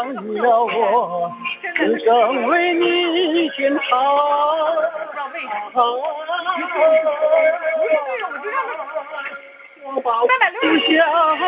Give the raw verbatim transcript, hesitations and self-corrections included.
养育了我，此生为你献唱。我把故乡。